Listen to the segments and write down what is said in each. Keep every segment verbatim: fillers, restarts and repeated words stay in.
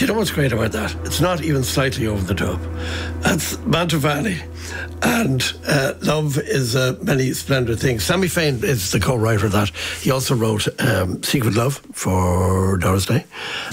Do you know what's great about that? It's not even slightly over the top. That's Mantovani. And uh, Love is uh, many splendid things. Sammy Fain is the co-writer of that. He also wrote um, Secret Love for Doris Day.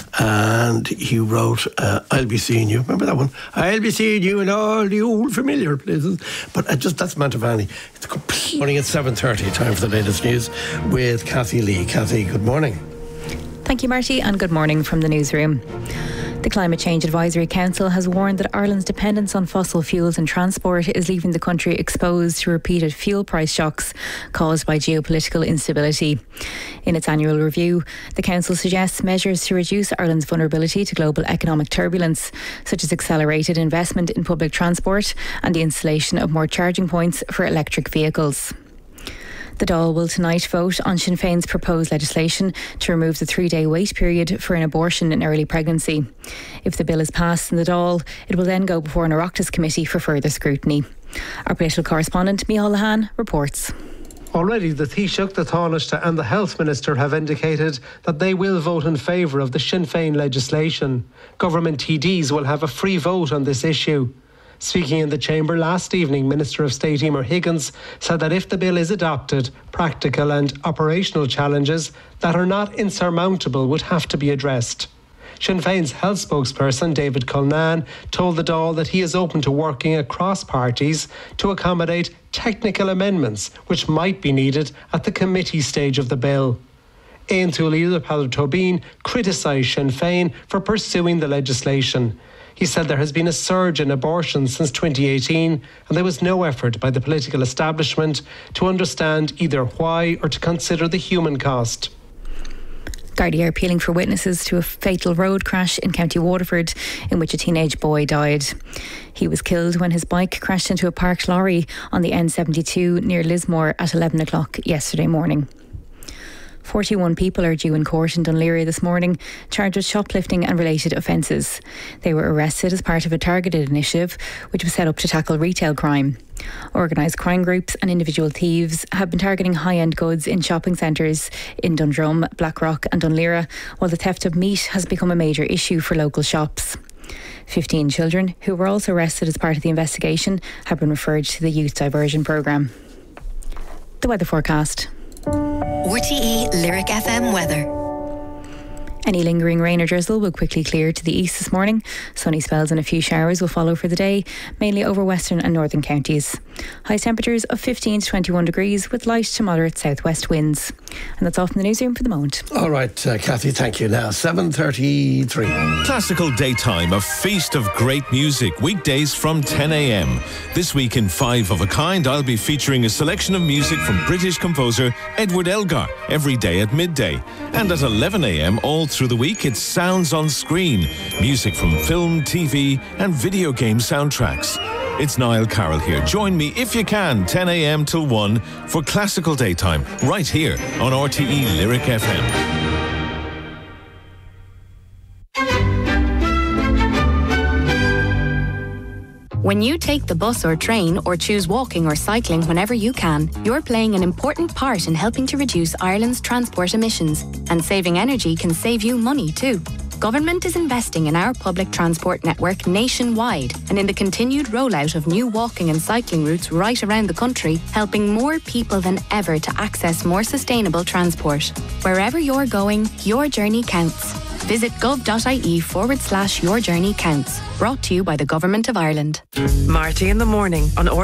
And he wrote uh, I'll Be Seeing You. Remember that one? I'll be seeing you in all the old familiar places. But uh, just that's Mantovani. It's complete. Morning at seven thirty. Time for the latest news with Kathy Lee. Kathy, good morning. Thank you, Marty, and good morning from the newsroom. The Climate Change Advisory Council has warned that Ireland's dependence on fossil fuels and transport is leaving the country exposed to repeated fuel price shocks caused by geopolitical instability. In its annual review, the Council suggests measures to reduce Ireland's vulnerability to global economic turbulence, such as accelerated investment in public transport and the installation of more charging points for electric vehicles. The Dáil will tonight vote on Sinn Féin's proposed legislation to remove the three-day wait period for an abortion in early pregnancy. If the bill is passed in the Dáil, it will then go before an Oireachtas committee for further scrutiny. Our political correspondent, Micheál Lehane, reports. Already the Taoiseach, the Tánaiste and the Health Minister have indicated that they will vote in favour of the Sinn Féin legislation. Government T Ds will have a free vote on this issue. Speaking in the Chamber last evening, Minister of State Emer Higgins said that if the bill is adopted, practical and operational challenges that are not insurmountable would have to be addressed. Sinn Féin's health spokesperson, David Cullinane, told the Dáil that he is open to working across parties to accommodate technical amendments which might be needed at the committee stage of the bill. Aon Thuil Tobin criticised Sinn Féin for pursuing the legislation. He said there has been a surge in abortions since twenty eighteen and there was no effort by the political establishment to understand either why or to consider the human cost. Gardaí are appealing for witnesses to a fatal road crash in County Waterford in which a teenage boy died. He was killed when his bike crashed into a parked lorry on the N seventy-two near Lismore at eleven o'clock yesterday morning. forty-one people are due in court in Dún Laoghaire this morning, charged with shoplifting and related offences. They were arrested as part of a targeted initiative which was set up to tackle retail crime. Organised crime groups and individual thieves have been targeting high-end goods in shopping centres in Dundrum, Blackrock and Dún Laoghaire, while the theft of meat has become a major issue for local shops. fifteen children, who were also arrested as part of the investigation, have been referred to the Youth Diversion Programme. The weather forecast. R T E Lyric F M weather. Any lingering rain or drizzle will quickly clear to the east this morning. Sunny spells and a few showers will follow for the day, mainly over western and northern counties. High temperatures of fifteen to twenty-one degrees with light to moderate southwest winds. And that's all from the newsroom for the moment. All right, uh, Kathy, thank you. Now, seven thirty-three. Classical daytime, a feast of great music, weekdays from ten a.m. This week in Five of a Kind, I'll be featuring a selection of music from British composer Edward Elgar every day at midday. And at eleven a.m. all through the week, it's Sounds on Screen, music from film, T V and video game soundtracks. It's Niall Carroll here. Join me if you can, ten a.m. till one for Classical Daytime, right here on R T E Lyric F M. When you take the bus or train or choose walking or cycling whenever you can, you're playing an important part in helping to reduce Ireland's transport emissions. And saving energy can save you money too. Government is investing in our public transport network nationwide and in the continued rollout of new walking and cycling routes right around the country, helping more people than ever to access more sustainable transport. Wherever you're going, your journey counts. Visit gov.ie forward slash your journey counts. Brought to you by the Government of Ireland. Marty in the morning on